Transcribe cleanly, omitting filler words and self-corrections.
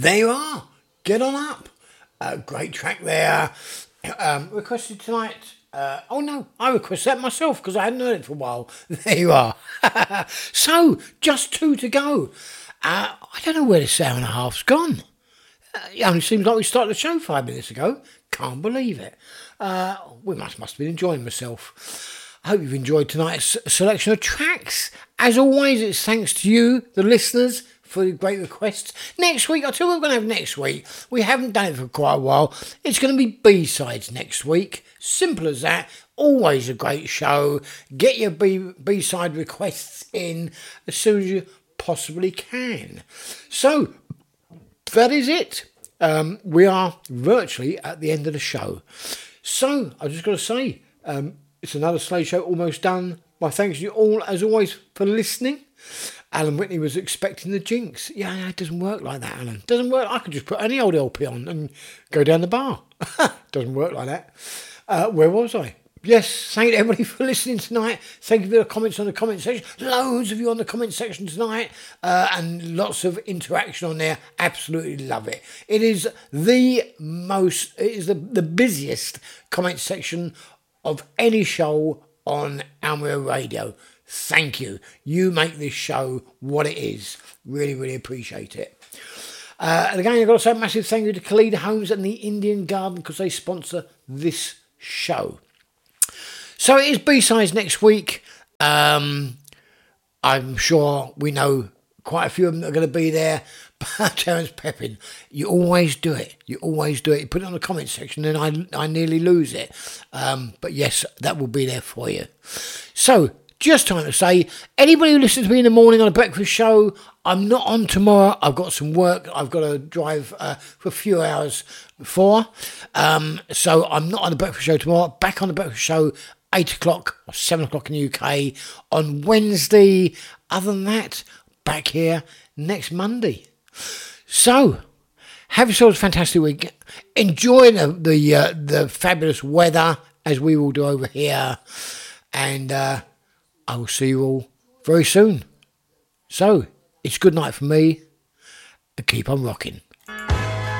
There you are. Get on up. Great track there. Requested tonight. Oh no, I requested that myself because I hadn't heard it for a while. There you are. So, just 2 to go. I don't know where this hour and a half's gone. It only seems like we started the show 5 minutes ago. Can't believe it. We must have been enjoying myself. I hope you've enjoyed tonight's selection of tracks. As always, it's thanks to you, the listeners, for the great requests. Next week, I'll tell you what we're going to have next week. We haven't done it for quite a while. It's going to be B-sides next week. Simple as that. Always a great show. Get your B-side requests in as soon as you possibly can. So, that is it. We are virtually at the end of the show. So, I've just got to say, it's another Slade Show almost done. My thanks to you all, as always, for listening. Alan Whitney was expecting the jinx. Yeah, it doesn't work like that, Alan. Doesn't work. I could just put any old LP on and go down the bar. Doesn't work like that. Where was I? Yes, thank everybody for listening tonight. Thank you for the comments on the comment section. Loads of you on the comment section tonight, and lots of interaction on there. Absolutely love it. It is the busiest comment section of any show on Almere Radio. Thank you. You make this show what it is. Really, really appreciate it. And again, I've got to say a massive thank you to Khalida Homes and the Indian Garden because they sponsor this show. So it is B-sides next week. I'm sure we know quite a few of them that are going to be there. But Terence Pepin, you always do it. You always do it. You put it on the comment section and I nearly lose it. But yes, that will be there for you. So, just time to say, anybody who listens to me in the morning on a breakfast show, I'm not on tomorrow. I've got some work I've got to drive for a few hours for. So I'm not on the breakfast show tomorrow. Back on the breakfast show, 8 o'clock or 7 o'clock in the UK on Wednesday. Other than that, back here next Monday. So, have yourselves a fantastic week. Enjoy the fabulous weather as we will do over here. And I will see you all very soon. So, it's good night for me, and keep on rocking.